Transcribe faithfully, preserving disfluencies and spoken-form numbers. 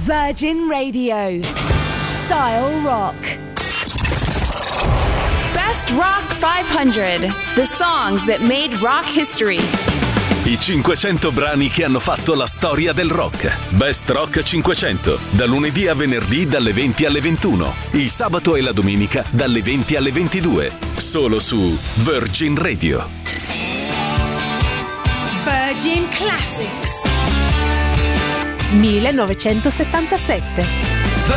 Virgin Radio. Style Rock. Best Rock cinquecento. The songs that made rock history. I cinquecento brani che hanno fatto la storia del rock. Best Rock cinquecento. Da lunedì a venerdì dalle venti alle ventuno. Il sabato e la domenica dalle venti alle ventidue. Solo su Virgin Radio. Virgin Classics. millenovecentosettantasette.